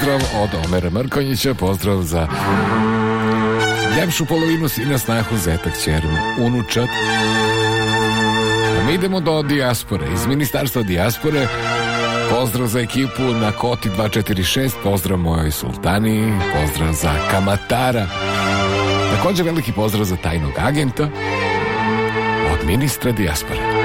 pozdrav od Omera Mrkonjića, pozdrav za ljepšu polovinu, sina, snahu, zetak, ćernu, unučat. A mi idemo do dijaspore, iz Ministarstva dijaspore. Pozdrav za ekipu na Koti 246, pozdrav mojoj sultani, pozdrav za kamatara. Također veliki pozdrav za tajnog agenta od ministra dijaspore.